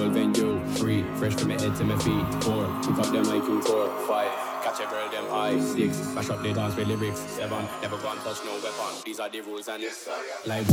venue. 3, fresh from my head to my feet. 4, pick up the mic in 4, 5, catch every them high. 6, mash up the dance with lyrics. 7, never gone touch no weapon. These are the rules and it's like